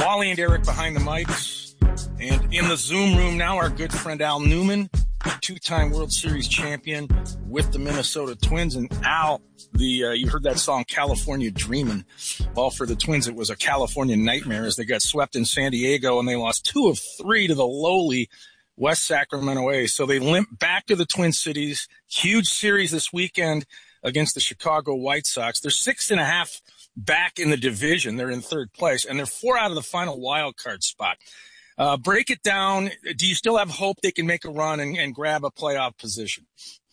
Wally and Eric behind the mics. And in the Zoom room now, our good friend Al Newman, two-time World Series champion with the Minnesota Twins. And Al, you heard that song California Dreamin'. Well, for the Twins, it was a California nightmare as they got swept in San Diego and they lost 2 of 3 to the lowly West Sacramento A's. So they limp back to the Twin Cities. Huge series this weekend against the Chicago White Sox. They're 6.5 back in the division. They're in third place, and they're 4 out of the final wild card spot. Break it down. Do you still have hope they can make a run and grab a playoff position?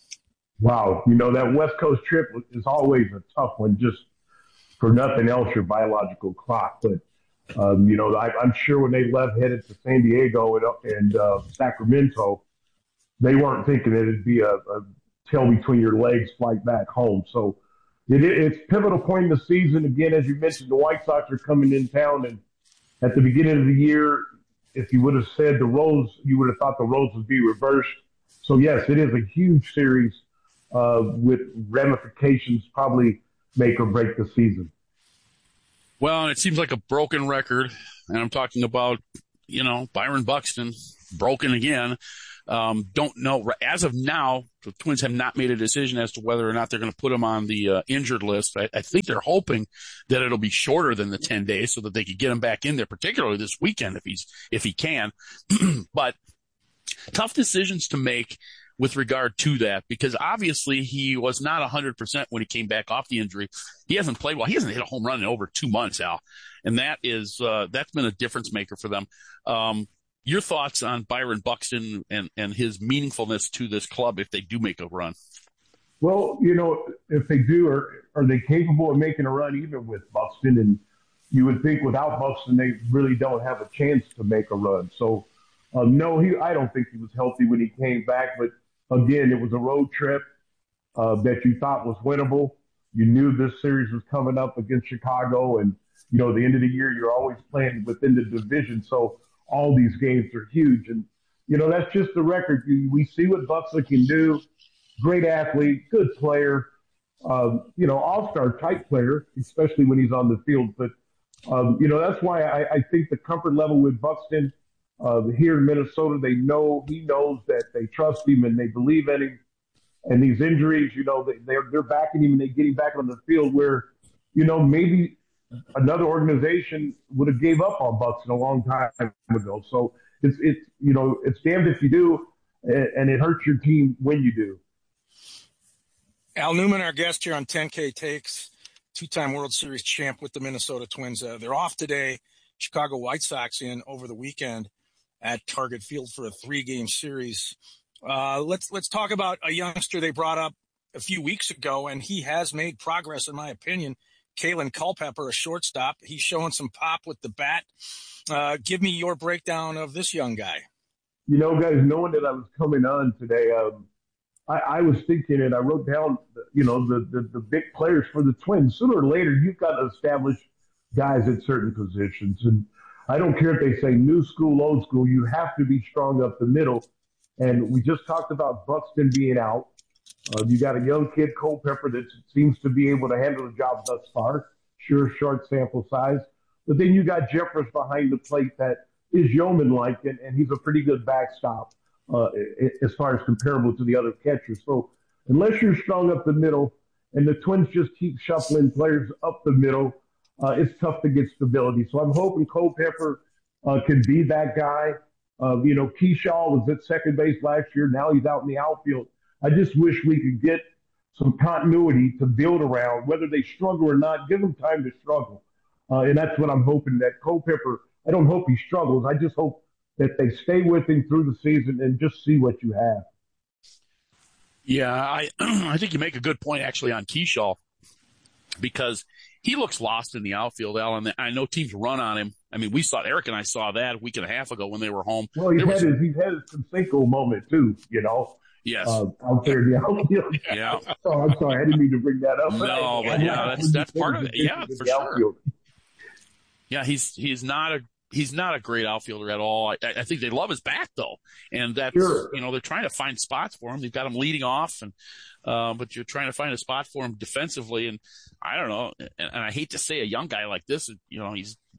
Wow. That West Coast trip is always a tough one, just for nothing else, your biological clock. But, I'm sure when they left headed to San Diego and Sacramento, they weren't thinking that it'd be a tail between your legs flight back home. So it's pivotal point in the season. Again, as you mentioned, the White Sox are coming in town, and at the beginning of the year, if you would have said the roles, you would have thought the roles would be reversed. So, yes, it is a huge series with ramifications probably make or break the season. Well, and it seems like a broken record, and I'm talking about, Byron Buxton, broken again. Don't know. As of now, the Twins have not made a decision as to whether or not they're going to put him on the injured list. I think they're hoping that it'll be shorter than the 10 days so that they could get him back in there, particularly this weekend if he can. But tough decisions to make with regard to that, because obviously he was not 100% when he came back off the injury. He hasn't played well. He hasn't hit a home run in over 2 months, Al. And that's been a difference maker for them. Your thoughts on Byron Buxton and his meaningfulness to this club if they do make a run? Well, if they do, are they capable of making a run even with Buxton? And you would think without Buxton, they really don't have a chance to make a run. So, no, I don't think he was healthy when he came back. But, again, it was a road trip that you thought was winnable. You knew this series was coming up against Chicago. And, the end of the year, you're always playing within the division. So, all these games are huge. And, that's just the record. We see what Buxton can do. Great athlete, good player, all-star type player, especially when he's on the field. But, that's why I think the comfort level with Buxton here in Minnesota, he knows that they trust him and they believe in him. And these injuries, they're backing him and they get him back on the field where, maybe another organization would have gave up on Buxton a long time ago. So it's damned if you do, and it hurts your team when you do. Al Newman, our guest here on 10K Takes, two-time World Series champ with the Minnesota Twins. They're off today. Chicago White Sox in over the weekend at Target Field for a 3-game series. Let's talk about a youngster they brought up a few weeks ago, and he has made progress, in my opinion. Kalen Culpepper, a shortstop. He's showing some pop with the bat. Give me your breakdown of this young guy. Guys, knowing that I was coming on today, I was thinking, and I wrote down, the big players for the Twins. Sooner or later, you've got to establish guys at certain positions. And I don't care if they say new school, old school, you have to be strong up the middle. And we just talked about Buxton being out. You got a young kid, Culpepper, that seems to be able to handle the job thus far. Sure, short sample size. But then you got Jeffress behind the plate that is yeoman-like, and he's a pretty good backstop as far as comparable to the other catchers. So unless you're strong up the middle and the Twins just keep shuffling players up the middle, it's tough to get stability. So I'm hoping Culpepper can be that guy. Keyshaw was at second base last year. Now he's out in the outfield. I just wish we could get some continuity to build around, whether they struggle or not. Give them time to struggle. And that's what I'm hoping that Culpepper, I don't hope he struggles. I just hope that they stay with him through the season and just see what you have. Yeah, I think you make a good point actually on Keyshaw, because he looks lost in the outfield, Alan. I know teams run on him. I mean, Eric and I saw that a week and a half ago when they were home. Well, he's had his Cinco moment too, Yes. Out there in the outfield. Yeah. Oh, I'm sorry. I didn't mean to bring that up. No, but yeah, that's part of it. Yeah, for sure. Yeah, he's not a great outfielder at all. I think they love his bat though. And that's, sure. They're trying to find spots for him. They've got him leading off but you're trying to find a spot for him defensively. And I don't know. And I hate to say a young guy like this, he's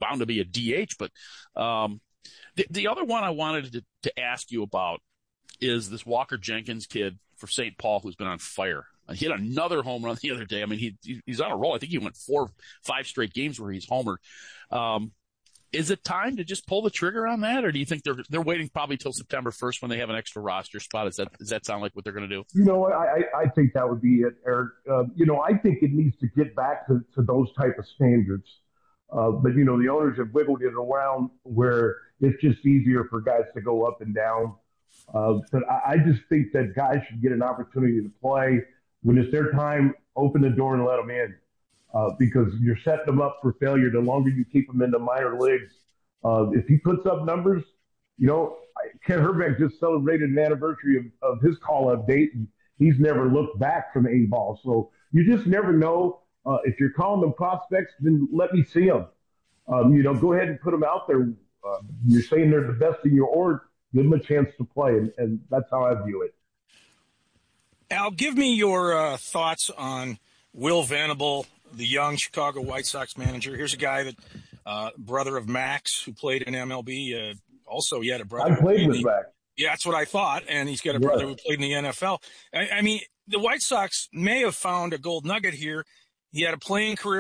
bound to be a DH. But the other one I wanted to ask you about is this Walker Jenkins kid for St. Paul who's been on fire. He had another home run the other day. I mean, he's on a roll. I think he went 4-5 straight games where he's homered. Is it time to just pull the trigger on that, or do you think they're waiting probably till September 1st when they have an extra roster spot? Does that sound like what they're going to do? You know what? I think that would be it, Eric. I think it needs to get back to those type of standards. But the owners have wiggled it around where it's just easier for guys to go up and down. But I just think that guys should get an opportunity to play. When it's their time, open the door and let them in. Because you're setting them up for failure the longer you keep them in the minor leagues. If he puts up numbers, Ken Herbeck just celebrated an anniversary of his call-up date, and he's never looked back from A-ball. So you just never know. If you're calling them prospects, then let me see them. Go ahead and put them out there. You're saying they're the best in your org, give them a chance to play, and that's how I view it. Al, give me your thoughts on Will Venable, the young Chicago White Sox manager. Here's a guy that brother of Max, who played in MLB. Also, he had a brother. I played with Max. Yeah, that's what I thought. And he's got a brother who played in the NFL. I mean, the White Sox may have found a gold nugget here. He had a playing career